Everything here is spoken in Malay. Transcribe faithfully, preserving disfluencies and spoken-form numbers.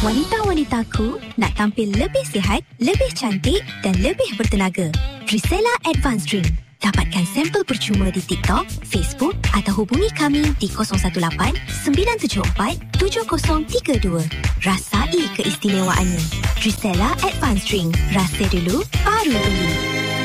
Wanita-wanitaku nak tampil lebih sihat, lebih cantik dan lebih bertenaga. Trisela Advanced Drink. Dapatkan sampel percuma di TikTok, Facebook atau hubungi kami di kosong satu lapan sembilan tujuh empat tujuh kosong tiga dua. Rasai keistimewaannya. Trisela Advanced Drink. Rasa dulu, baru beli.